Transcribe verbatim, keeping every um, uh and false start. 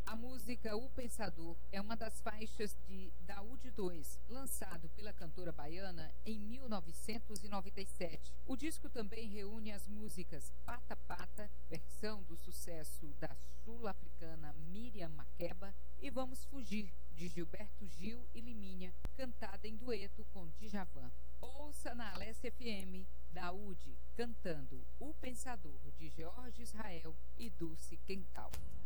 A música O Pensador é uma das faixas de Daúde dois, lançado pela cantora baiana em mil novecentos e noventa e sete. O disco também reúne as músicas Pata Pata, versão do sucesso da sul-africana Miriam Makeba, e Vamos Fugir, de Gilberto Gil e Liminha, cantada em dueto com Djavan. Ouça na Alessia F M, Daúde cantando O Pensador, de Jorge Israel e Dulce Quental.